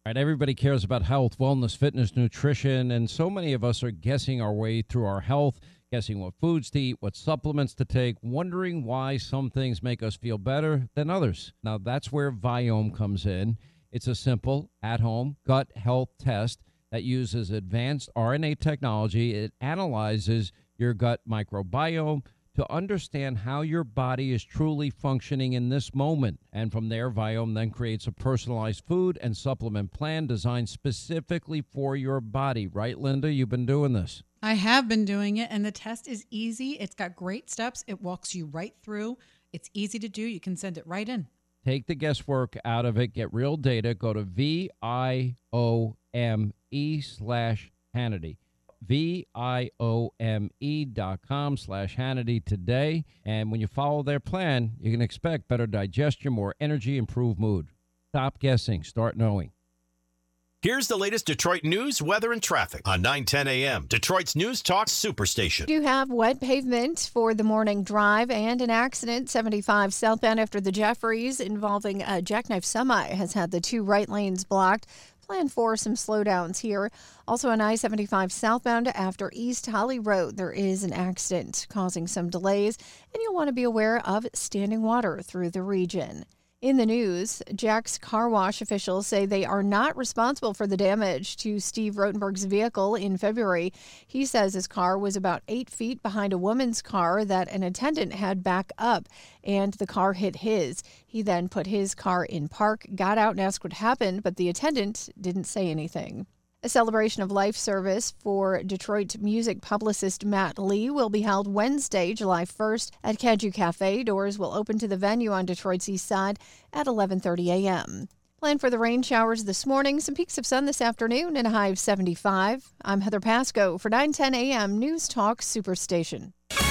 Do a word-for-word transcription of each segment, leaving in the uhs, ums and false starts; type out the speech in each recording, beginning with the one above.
Right, everybody cares about health, wellness, fitness, nutrition, and so many of us are guessing our way through our health, guessing what foods to eat, what supplements to take, wondering why some things make us feel better than others. Now, that's where Viome comes in. It's a simple, at-home gut health test that uses advanced R N A technology. It analyzes your gut microbiome to understand how your body is truly functioning in this moment. And from there, Viome then creates a personalized food and supplement plan designed specifically for your body. Right, Linda? You've been doing this. I have been doing it, and the test is easy. It's got great steps. It walks you right through. It's easy to do. You can send it right in. Take the guesswork out of it. Get real data. Go to V I O M E slash Hannity. V-I-O-M-E dot com slash Hannity today. And when you follow their plan, you can expect better digestion, more energy, improved mood. Stop guessing. Start knowing. Here's the latest Detroit news, weather, and traffic on nine ten a.m. Detroit's News Talk Superstation. You have wet pavement for the morning drive and an accident. seventy-five southbound after the Jeffries involving a jackknife semi has had the two right lanes blocked. Plan for some slowdowns here. Also on I seventy-five southbound after East Holly Road, there is an accident causing some delays, and you'll want to be aware of standing water through the region. In the news, Jack's Car Wash officials say they are not responsible for the damage to Steve Rotenberg's vehicle in February. He says his car was about eight feet behind a woman's car that an attendant had back up, and the car hit his. He then put his car in park, got out and asked what happened, but the attendant didn't say anything. A celebration of life service for Detroit music publicist Matt Lee will be held Wednesday, July first at Cadieux Cafe. Doors will open to the venue on Detroit's east side at eleven thirty a.m. Plan for the rain showers this morning, some peaks of sun this afternoon, and a high of seventy-five. I'm Heather Pasco for nine ten a.m. News Talk Superstation.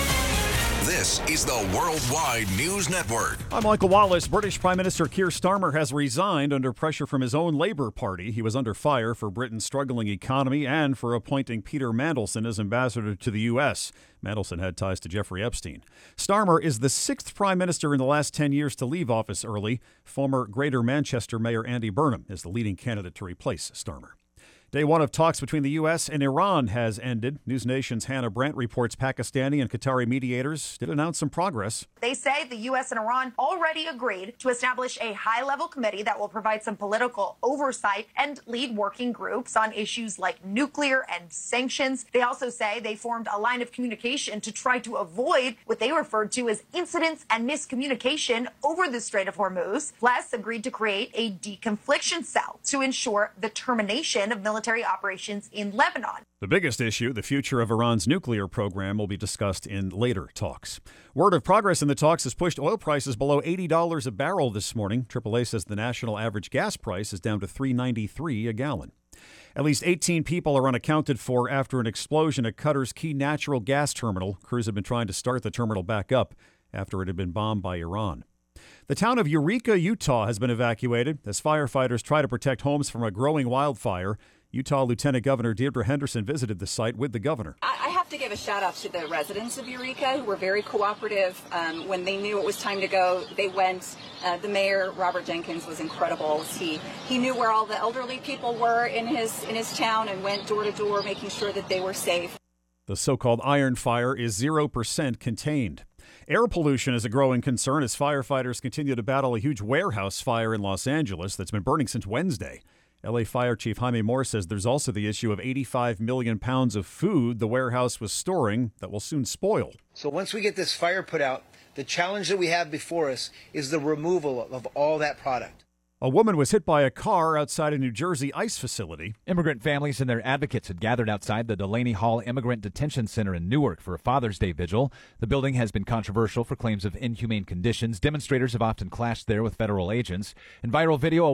This is the Worldwide News Network. I'm Michael Wallace. British Prime Minister Keir Starmer has resigned under pressure from his own Labour Party. He was under fire for Britain's struggling economy and for appointing Peter Mandelson as ambassador to the U S. Mandelson had ties to Jeffrey Epstein. Starmer is the sixth Prime Minister in the last ten years to leave office early. Former Greater Manchester Mayor Andy Burnham is the leading candidate to replace Starmer. Day one of talks between the U S and Iran has ended. News Nation's Hannah Brandt reports Pakistani and Qatari mediators did announce some progress. They say the U S and Iran already agreed to establish a high-level committee that will provide some political oversight and lead working groups on issues like nuclear and sanctions. They also say they formed a line of communication to try to avoid what they referred to as incidents and miscommunication over the Strait of Hormuz, plus agreed to create a deconfliction cell to ensure the termination of military operations in Lebanon. The biggest issue, the future of Iran's nuclear program, will be discussed in later talks. Word of progress in the talks has pushed oil prices below eighty dollars a barrel this morning. triple A says the national average gas price is down to three ninety-three a gallon. At least eighteen people are unaccounted for after an explosion at Qatar's key natural gas terminal. Crews have been trying to start the terminal back up after it had been bombed by Iran. The town of Eureka, Utah, has been evacuated as firefighters try to protect homes from a growing wildfire. Utah Lieutenant Governor Deirdre Henderson visited the site with the governor. I have to give a shout out to the residents of Eureka who were very cooperative. Um, when they knew it was time to go, they went. Uh, the mayor, Robert Jenkins, was incredible. He he knew where all the elderly people were in his in his town and went door to door, making sure that they were safe. The so-called Iron Fire is zero percent contained. Air pollution is a growing concern as firefighters continue to battle a huge warehouse fire in Los Angeles that's been burning since Wednesday. L A Fire Chief Jaime Moore says there's also the issue of eighty-five million pounds of food the warehouse was storing that will soon spoil. So once we get this fire put out, the challenge that we have before us is the removal of all that product. A woman was hit by a car outside a New Jersey ICE facility. Immigrant families and their advocates had gathered outside the Delaney Hall Immigrant Detention Center in Newark for a Father's Day vigil. The building has been controversial for claims of inhumane conditions. Demonstrators have often clashed there with federal agents. In viral video,